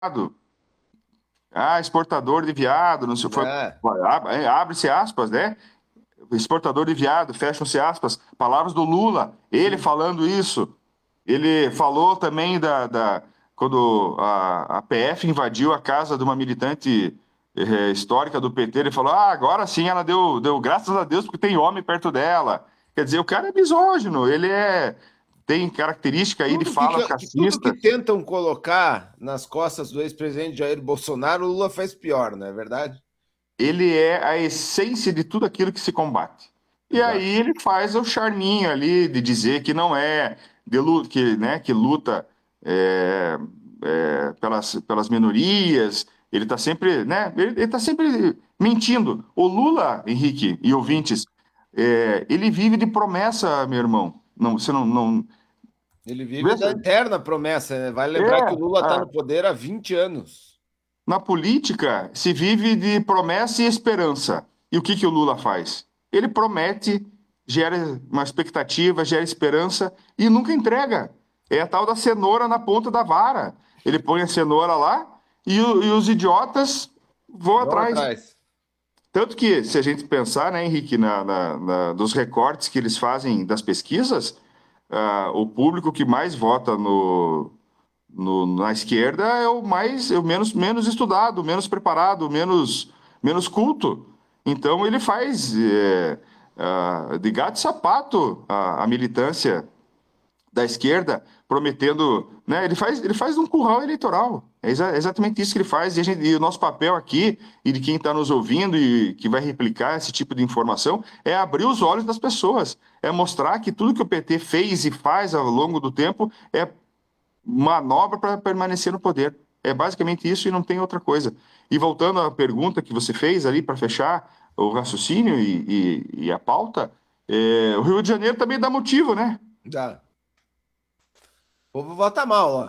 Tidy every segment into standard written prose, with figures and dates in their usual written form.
exportador de viado, não sei, É. abre-se aspas, né? Exportador de viado, fecham-se aspas. Palavras do Lula, ele Sim. falando isso. Ele falou também quando a PF invadiu a casa de uma militante histórica do PT, ele falou: agora sim ela deu graças a Deus porque tem homem perto dela. Quer dizer, o cara é misógino, tem característica aí de falas Tudo que racistas. tentam colocar nas costas do ex-presidente Jair Bolsonaro, o Lula faz pior, não é verdade? Ele é a essência de tudo aquilo que se combate. E aí Exato. ele faz o charminho ali de dizer que não é, que luta é, pelas minorias, ele está sempre, né, ele tá sempre mentindo. O Lula, Henrique e ouvintes, ele vive de promessa, meu irmão. Não, você não Ele vive da vê- eterna promessa, né? Vale lembrar que o é, Lula está ah, no poder há 20 anos. na política, se vive de promessa e esperança. E o que o Lula faz? Ele promete, gera uma expectativa, gera esperança e nunca entrega. É a tal da cenoura na ponta da vara. Ele põe a cenoura lá e os idiotas vão Vão atrás. atrás. Tanto que, se a gente pensar, né, Henrique, dos recortes que eles fazem das pesquisas, o público que mais vota na esquerda é o menos estudado, menos preparado, menos culto. Então ele faz de gato e sapato a militância da esquerda, prometendo, né? Ele faz um curral eleitoral. Exatamente isso que ele faz. E o nosso papel aqui, e de quem está nos ouvindo e que vai replicar esse tipo de informação, é abrir os olhos das pessoas. É mostrar que tudo que o PT fez e faz ao longo do tempo é manobra para permanecer no poder. É basicamente isso e não tem outra coisa. E voltando à pergunta que você fez ali para fechar o raciocínio e a pauta, o Rio de Janeiro também dá motivo, né? Já. O povo vota mal, ó.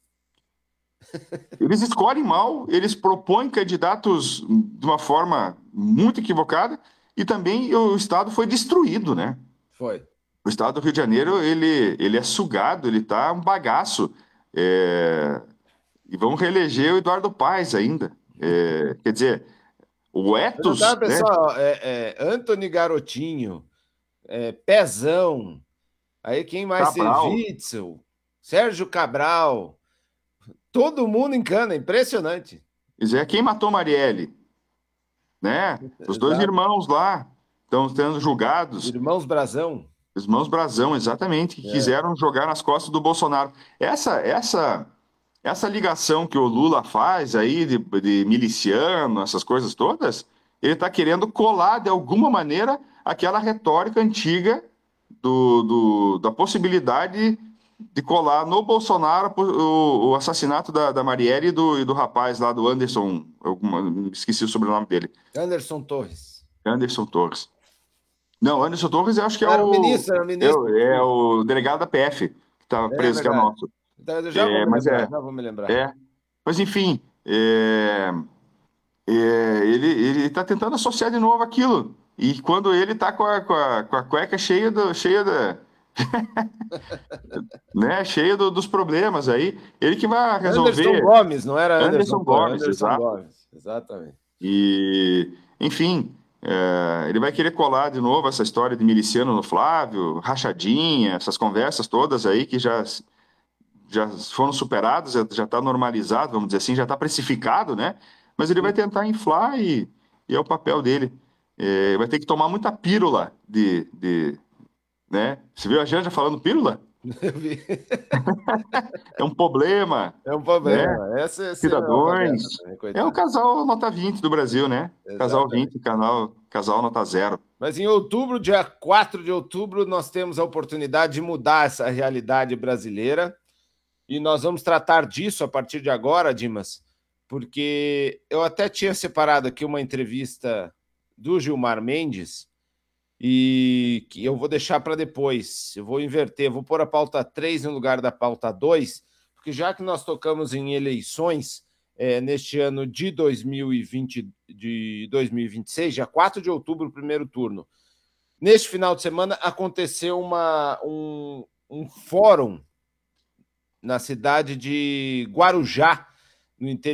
Eles escolhem mal, eles propõem candidatos de uma forma muito equivocada e também o Estado foi destruído, né? Foi. O Estado do Rio de Janeiro, ele é sugado, ele tá um bagaço. É, E vamos reeleger o Eduardo Paes ainda. Quer dizer, o Eu já ethos, tava, né? pessoal, Anthony Garotinho, Pezão, aí quem mais teve? Cabral. Witzel, Sérgio Cabral, todo mundo em cana, impressionante. Quer dizer, quem matou Marielle, né? Os dois Exato. irmãos lá estão sendo julgados. Irmãos Brazão. Os irmãos Brazão, exatamente, que É. quiseram jogar nas costas do Bolsonaro. Essa ligação que o Lula faz aí de miliciano, essas coisas todas, ele está querendo colar de alguma maneira aquela retórica antiga da possibilidade de colar no Bolsonaro o assassinato da Marielle e do rapaz lá do Anderson, esqueci o sobrenome dele, Anderson Torres. Anderson Torres. Não, Anderson Torres eu acho que é Era o é ministro. o, é o delegado da PF que está É preso, que é o verdade. nosso. Então, eu já vou É, me mas lembrar, é, já vou me lembrar. é. Mas enfim, ele está tentando associar de novo aquilo. E quando ele está com a cueca cheia dos problemas aí, ele que vai Anderson resolver. Gomes, não era Anderson Anderson Torres, Gomes, Anderson exato. Gomes, exatamente. E, enfim, ele vai querer colar de novo essa história de miliciano no Flávio, rachadinha, essas conversas todas aí que já foram superadas, já está normalizado, vamos dizer assim, já está precificado, né? Mas ele vai Sim. tentar inflar e é o papel dele. Vai ter que tomar muita pílula né? Você viu a Janja falando pílula? Eu vi. É um problema, É um né? problema. Essa é analfabeta Cidadãos. também, É o coitado. casal nota 20 do Brasil, né? Casal Exatamente. 20, casal nota zero. Mas em outubro, dia 4 de outubro, nós temos a oportunidade de mudar essa realidade brasileira. E nós vamos tratar disso a partir de agora, Dimas, porque eu até tinha separado aqui uma entrevista do Gilmar Mendes e que eu vou deixar para depois. Eu vou inverter, eu vou pôr a pauta 3 no lugar da pauta 2, porque já que nós tocamos em eleições neste ano de 2020, de 2026, dia 4 de outubro, o primeiro turno. Neste final de semana aconteceu um fórum na cidade de Guarujá, no interior